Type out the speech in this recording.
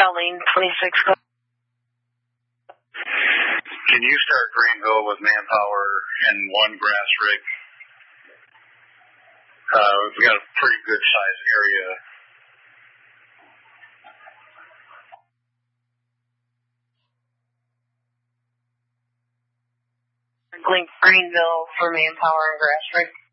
Colleen, 26. Can you start Greenville with manpower and one grass rig? We've got a pretty good size area. Greenville for manpower and grass rig.